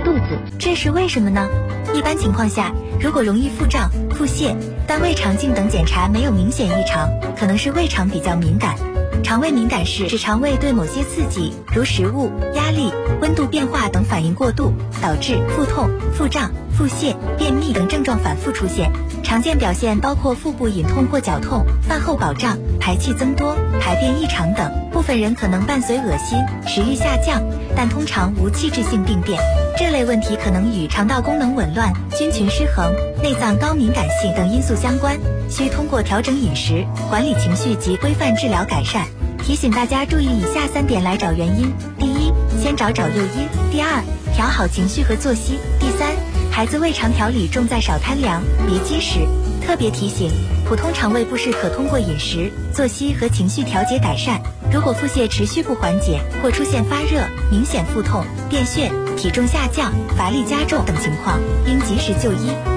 肚子，这是为什么呢？一般情况下，如果容易腹胀、腹泻，但胃肠镜等检查没有明显异常，可能是胃肠比较敏感。肠胃敏感是指肠胃对某些刺激，如食物、压力、温度变化等反应过度，导致腹痛、腹胀、腹泻、便秘等症状反复出现。常见表现包括腹部隐痛或绞痛、饭后饱胀、排气增多、排便异常等。部分人可能伴随恶心、食欲下降，但通常无器质性病变。这类问题可能与肠道功能紊乱、菌群失衡、内脏高敏感性等因素相关，需通过调整饮食、管理情绪及规范治疗改善。提醒大家注意以下3点来找原因：第一，先找诱因；第二，调好情绪和作息；第三，孩子胃肠调理重在少贪凉，别积食。特别提醒，普通肠胃不适可通过饮食、作息和情绪调节改善。如果腹泻持续不缓解，或出现发热、明显腹痛、便血、体重下降、乏力加重等情况，应及时就医。